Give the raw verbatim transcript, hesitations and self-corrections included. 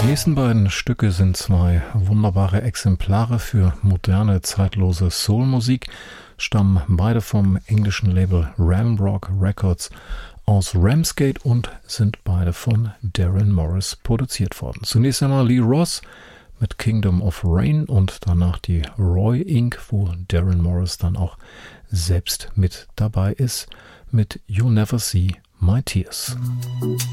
nächsten beiden Stücke sind zwei wunderbare Exemplare für moderne, zeitlose Soulmusik, stammen beide vom englischen Label Ramrock Records aus Ramsgate und sind beide von Darren Morris produziert worden. Zunächst einmal Lee Ross mit Kingdom of Rain und danach die Roy Incorporated, wo Darren Morris dann auch selbst mit dabei ist, mit You'll Never See My Tears.